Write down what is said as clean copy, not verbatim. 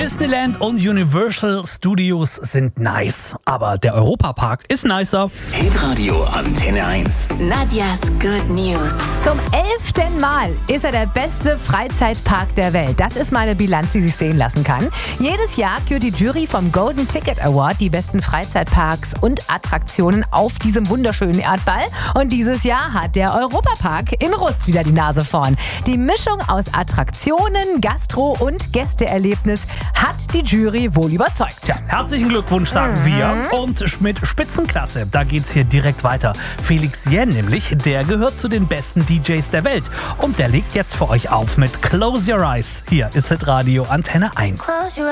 Disneyland und Universal Studios sind nice, aber der Europapark ist nicer. Hitradio Antenne 1. Nadjas Good News. Zum 11. Mal ist er der beste Freizeitpark der Welt. Das ist mal eine Bilanz, die sich sehen lassen kann. Jedes Jahr kürt die Jury vom Golden Ticket Award die besten Freizeitparks und Attraktionen auf diesem wunderschönen Erdball. Und dieses Jahr hat der Europapark in Rust wieder die Nase vorn. Die Mischung aus Attraktionen, Gastro und Gästeerlebnis hat die Jury wohl überzeugt. Tja, herzlichen Glückwunsch, sagen wir. Und mit Spitzenklasse, da geht's hier direkt weiter. Felix Jähn nämlich, der gehört zu den besten DJs der Welt. Und der legt jetzt für euch auf mit Close Your Eyes. Hier ist Hitradio Antenne 1.